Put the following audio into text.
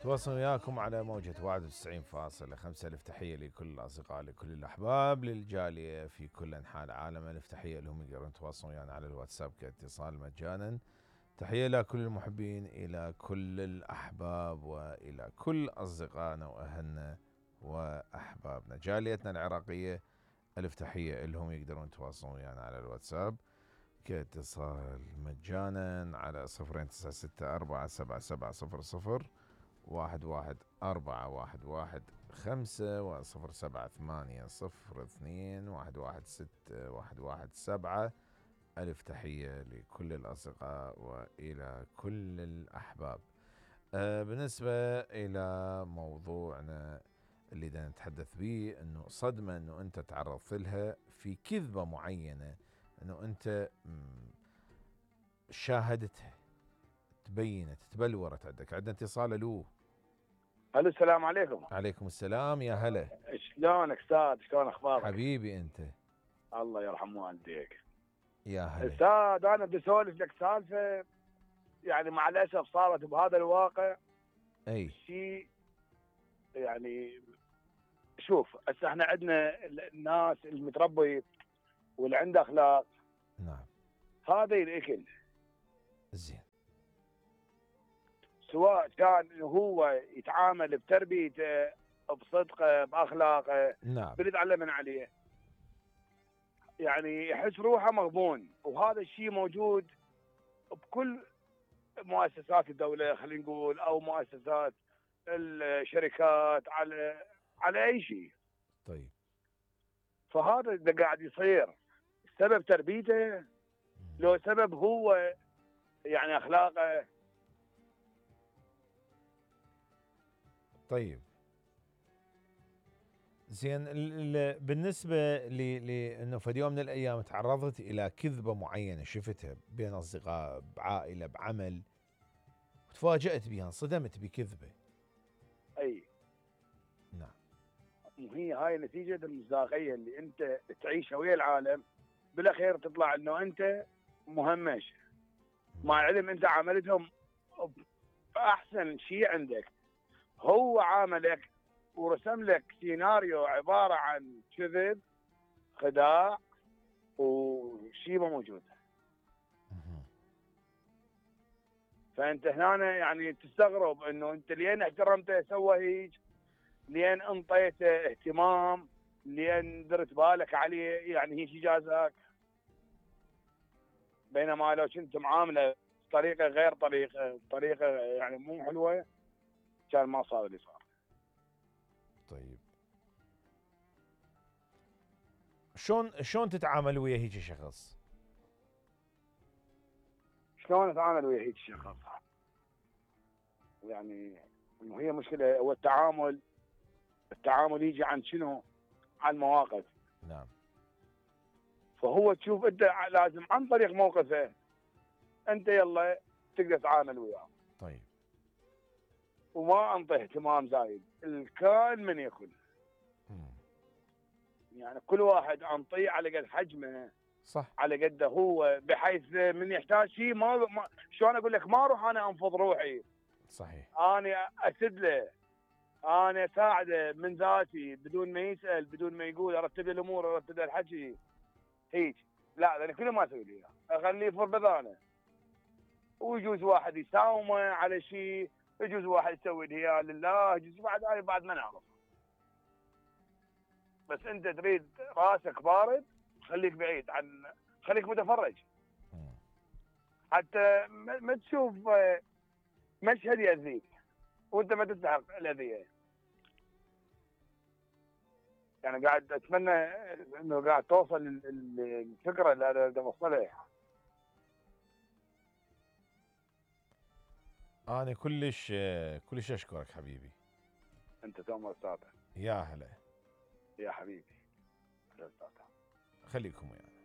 تواصل وياكم على موجة 91.5. ألف تحية لكل الأصدقاء، لكل الأحباب، للجالية في كل أنحاء العالم. ألف تحية لهم يقدرون يتواصلون ويانا على الواتساب كاتصال مجانا. تحية لكل المحبين، إلى كل الأحباب، وإلى كل أصدقائنا وأهلنا وأحبابنا. جاليتنا العراقية ألف تحية لهم يقدرون يتواصلون ويانا على الواتساب كاتصال مجانا على 0964-7700-114115 و0780-02-116-117. ألف تحية لكل الأصدقاء وإلى كل الأحباب. بالنسبة إلى موضوعنا اللي دا نتحدث به، أنه صدمة أنه أنت تعرضت لها في كذبة معينة، أنه أنت شاهدتها، تبينت، تبلورت عندك. عندنا اتصال. الو السلام عليكم. عليكم السلام، يا هلا. شلونك استاذ؟ شلون اخبارك؟ حبيبي انت. الله يرحم والديك. يا هلا استاذ، انا بدي اسولف لك سالفه، يعني مع الاسف صارت بهذا الواقع. اي شيء يعني، شوف هسه احنا عندنا الناس المتربي واللي عنده اخلاق. نعم. هذا الاكل زين. سواء كان هو يتعامل بتربيته، بصدقه، باخلاقه، نعم. بنتعلم من عليه، يعني يحس روحه مغبون. وهذا الشيء موجود بكل مؤسسات الدولة، خلينا نقول، او مؤسسات الشركات، على اي شيء. طيب. فهذا اللي قاعد يصير سبب تربيته، لو سبب هو يعني اخلاقه. طيب زين. بالنسبة لأنه في يوم من الأيام تعرضت إلى كذبة معينة شفتها بين أصدقاء، بعائلة، بعمل، وتفاجأت بها، انصدمت بكذبة. اي نعم. وهي هاي نتيجة المصداقية اللي انت تعيشها ويا العالم. بالاخير تطلع انه انت مهمش، مع العلم انت عاملتهم باحسن شيء عندك. هو عاملك ورسم لك سيناريو عبارة عن كذب، خداع، وشيء ما موجود. فانت هنا يعني تستغرب انه انت لين احترمته سوى هيك، لين انطيته اهتمام، لين درت بالك عليه، يعني هيك جازاك. بينما لو كنت معامله بطريقه غير طريقه يعني مو حلوه، كان ما صار اللي صار. طيب شلون تتعامل ويا هيك شخص؟ شلون اتعامل ويا هيك شخص؟ يعني هي مشكله. هو التعامل يجي عن شنو؟ عن مواقف. نعم. فهو تشوف انت لازم عن طريق موقفه انت يلا تقدر تتعامل وياه. طيب. وما انطي اهتمام زايد. الكائن من ياكل، يعني كل واحد انطيه على قد حجمه، صح، على قده هو، بحيث من يحتاج شيء ما شلون اقول لك، ما اروح انا انفض روحي. صحيح. انا اسد له، انا اساعده من ذاتي بدون ما يسال، بدون ما يقول، ارتب له الامور، ارتب له الحكي هيك. لا، لان كله ما اسوي لي اياه، اخليه يفر بذانه. ويجوز واحد يساومه على شيء، يجوز واحد يسوي لي لله، يجوز بعد ما نعرف. بس انت تريد راسك بارد، خليك بعيد خليك متفرج، حتى ما تشوف مشهد يأذيك وانت ما تستحق الأذية. يعني قاعد اتمنى انه قاعد توصل الفكرة اللي انا اوصلها. انا كلش اشكرك حبيبي. انت تؤمر استاذ. يا هلا يا حبيبي. خليكم ويانا.